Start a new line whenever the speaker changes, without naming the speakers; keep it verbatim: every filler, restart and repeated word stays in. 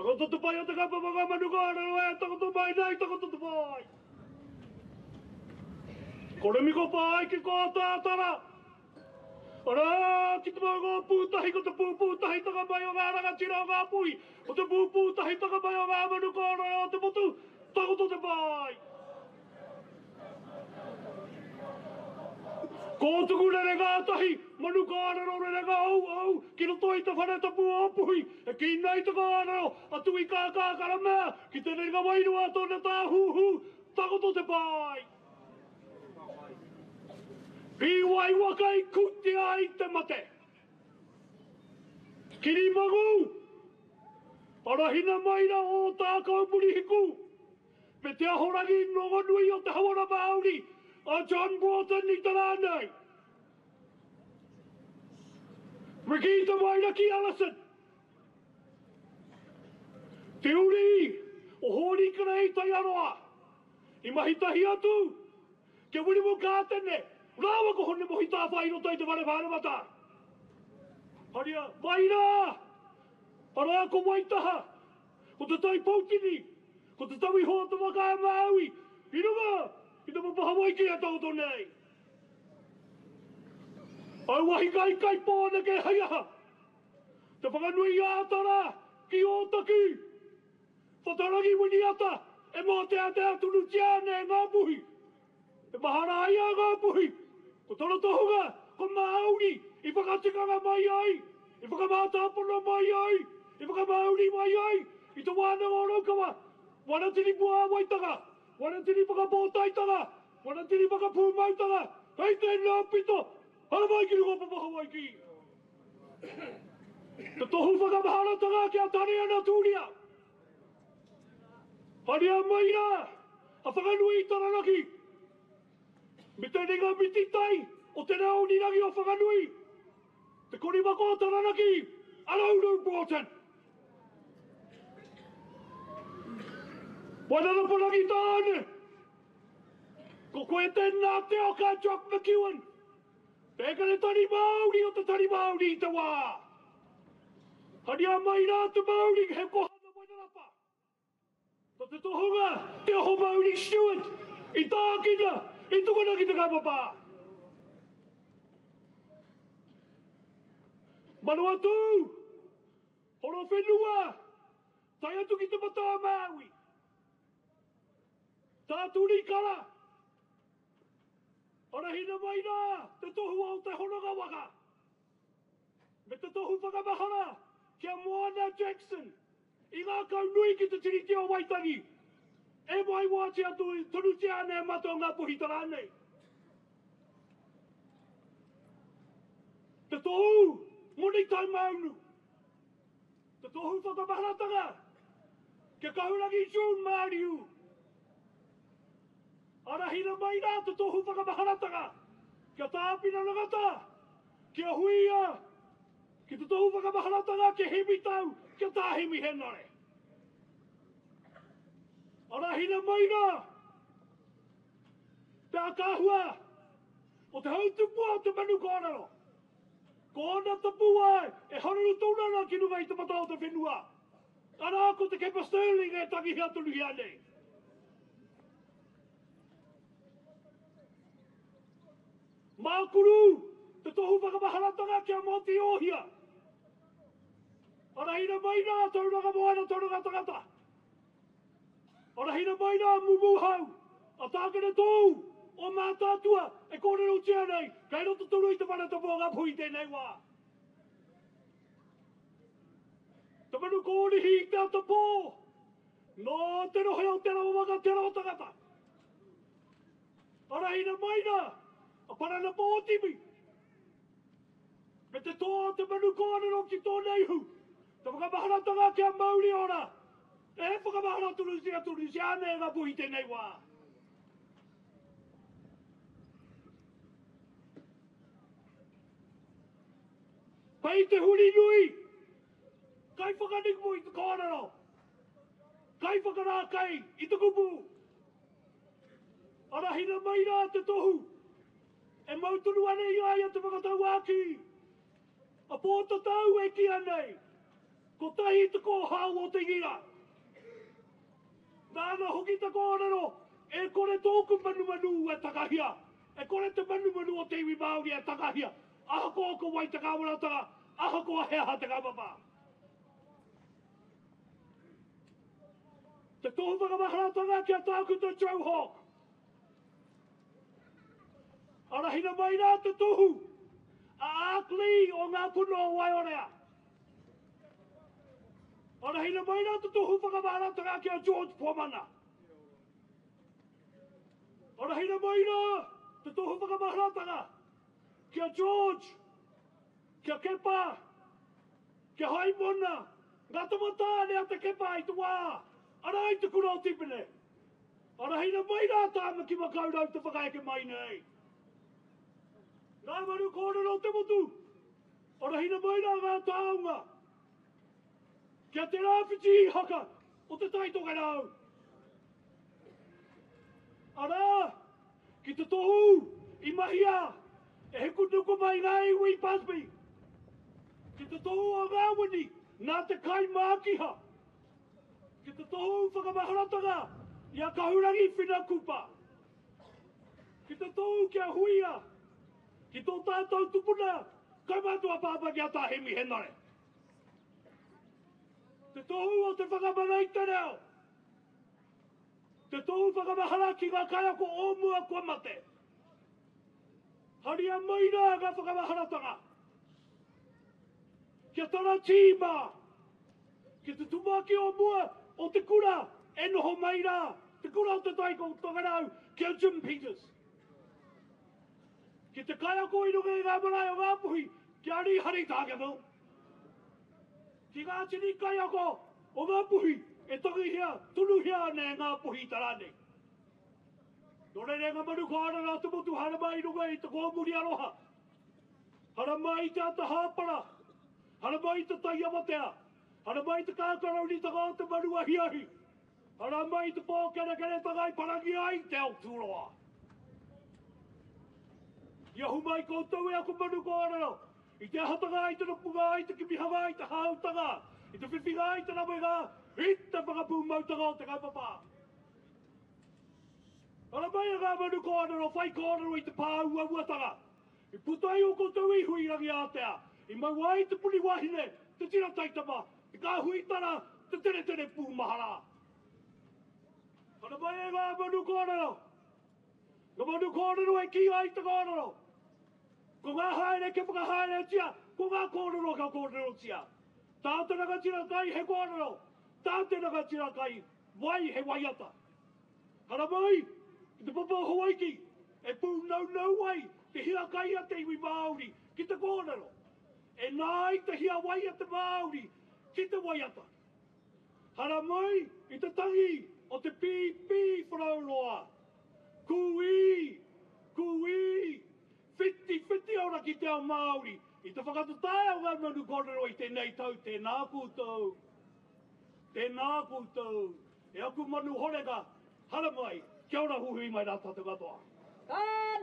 Takoto te pai o te kapa mga manukana no e takoto mai nei takoto te pai. Kore miko pai ki ko tātara. Ora ki te mga pūtahi ko te pūpūtahi taka mai o ngā ranga tira o ngā pui. O te pūpūtahi taka mai o ngā manukana o te motu takoto te pai. Ko tuku re ngā tahi, manu kāna ro re ngā au au, ki no toi ta whare tapu o puhi, e ki nei ta kāna ro, atu i kā kā kara mea, ki te renga wainu a tōna tā hu hu, takoto te pai. Pi wai wakai kuti ai te mate. Kiri magu, arahina maina o tā kaupuri hiku, me te ahorangi nongonui o te hawana Māori, a John Broughton ni taranei. Regina Wairaki Allison. Te uri o hori kara i tai aroa. I mahi tahi atu. Ke wiri mo kātene. Rāwa ko hone mohi tā whaino tai te ware whāramata. Haria, waira! Para ko waitaha. Ko te tai pautini. Ko te tawi hoa te waka a Māui. Irunga! I te mapaha waiki a tauto nei. Ai wahi kai kai pōna ke haiaha. Te whakanui ātara ki ōtaki. Whatarangi wini ata e mō te atea tunu tiane ngā puhi. E mahara ai a ngā puhi. Ko tana tohunga, ko Māori. I whakatikanga mai ai. I whakamātāpuna mai ai. I whakamāori mai ai. I te wāna o raukawa. Wana tini pua waitanga. Wana tini whakapōtaitanga. Wana tini whakapūmautanga. Hei te nā pito. Hara mai ki runga papaha mai ki. Te tohu whakamaharatanga ki a tane ana tūria. Haria maira. A whakanui taranaki. Me te ringa miti tai. O te rao ni rangi o whakanui. Te kori mako taranaki. Alauru Broughton. Wainana parangi tāne. Ko koe tēnā te oka Jock McEwen. Pēkare tari Māori o te tari Māori i te wā. Haria mai rā te Māori he kohana wainarapa. Ta te tohunga, te oho Māori Stewart. I tākina, i tukana ki te kapapa. Manu atu. Horo whenua. Tai atu ki te mata Māui. Tā tūri kara. Arahina mai rā, te tohu au te honanga waka. Me te tohu whakamahara, kia Moana Jackson. I ngā kaunui ki te tiriti o Waitangi. E mai wāti atu i tonu te ane mato ngā puhi taranei. Te tohu, moni tai maunu. Te tohu whakamaharatanga. Kia kahurangi June Māriu. Arahina mai rā te tohu whakamaharatanga. Kia tāpina rangata. Kia huia. Ki te tohu whakamaharatanga ke hemi tau. Kia tāhemi henare. Arahina mai rā. Te akahua. O te hautupua te manu kōrero. Kōna tapua e hararu taunana ki nunga i te mata o te whenua. Ara ko te Kepa Sterling e tangi hea tonu hea nei. Mākuru, te tohu whakamaharatanga kia Moti Ohia. Arahina mai rā, tauranga moana, tauranga tangata. Arahina mai rā, mumuhau, a tākana tō, o mātātua, e kōrero tia nei, kai roto turu i te whanata mō ngā pui tēnei wā. Te manu kōrihi i te ata pō, no te rohe o te rawa waka, te rawa tangata. Arahina mai rā, a parana pōtimi. Me te toa te manu kōrero ki tō neihu. Te whakamaharatanga kia Māori ora. E whakamaharaturu sia turu sia ane ngā puhi tēnei wā. Pai te huri nui. Kai whakanikmu i te kōrero. Kai whakarā kai i te kupu. Arahina mai rā te tohu. E mautunu ane i aia te whakatau aki. A pōta tau e ki anei. Ko tahi te ko hau o te gira. Nāna hoki te kōrero, e kore tōku manu manu e takahia. E kore te manu manu o te iwi Māori e takahia. Aha ko ko wai te kāwaratanga, aha ko heha te kāpapa. Te tohu whakamaharatanga kia tāku te Joe Hawk. Arahina mai nā te tohu, a ākli o ngā puno o Waiorea. Arahina mai nā te tohu whakamaharatanga kia George Pomana. Arahina mai nā te tohu whakamaharatanga kia George, kia Kepa, kia Haimona, ngā tamata nea te Kepa i te wā, ara i te kura o tipene. Arahina mai nā tāma ki makaurau te whakaeke mai nei. Ngā maru kōrero te motu, arahina mai nā ngā tāunga, kia te rāwhiti haka o te taitoka rau. Ara, ki te tohu, i mahia, e heku nuku mai ngā iwi Pasby. Ki te tohu o ngā wini, nā te kai mākiha. Ki te tohu whakamaharatanga, i a kahurangi whina kupa. Ki te tohu kia huia, ki tō tātou tupuna, kai mātua pāpa ki a tāhemi henare. Te tohu o te whakamanaita te reo. Te tohu whakamahara ki ngā kaiako o mua kua mate. Haria mai nā ngā whakamaharatanga. Kia tara tīma. Ki te tumaki o mua o te kura e noho mai nā. Te kura o te taiko o Tokarau kia Jim Peters. Ki te kaiako i runga i ngā marae o ngā puhi kia Ari Hari Tākeville. Ki ngā tini kaiako o ngā puhi e tangi hea, tunu hea ne ngā puhi tarane. Nore re ngā manu kāra rā te motu hara mai runga i te kōmuri aroha. Hara mai te ata hāpara. Hara mai te tai amatea. Hara mai te kākarau ni taka te manu ahi ahi. Hara mai te pōkere kere takai parangi ai te Aotearoa. Iahu mai koutou e ako manu kōrero. I te ahatanga ai te rupunga ai te kimihanga ai te hautanga. I te whiwhinga ai te ramoinga. I te whakapūmautanga o te kaupapa. Ara mai a ngā manu kōrero, whai kōrero i te pāua uatanga. I putai o koutou i hui rangi ātea. I mau ai te puni wahine, te tira taitama. I kā hui tara, te tere tere pūmahara. Ara mai a ngā manu kōrero. Ngā manu kōrero e ki ai te kōrero. Ko ngā haere ke whakahaere tia, ko ngā kōrero ka kōrero tia. Tā te raka tira kai he kōrero, tā te raka tira kai wai he waiata. Hara mai, i te papa Hawaii, e pū nau nau wai, te hia kai a te iwi Māori, ki te kōrero. E nai te hia wai a te Māori, ki te waiata. Hara mai, i te tangi o te pī pī whanauroa. Kui, kui, whiti whiti ora ki te ao Māori. I te whakatutāi o ngā manu kōrero i tēnei tau, tēnā koutou. Tēnā koutou. E aku manu horega, hara mai, kia ora huhui mai rā tātou katoa.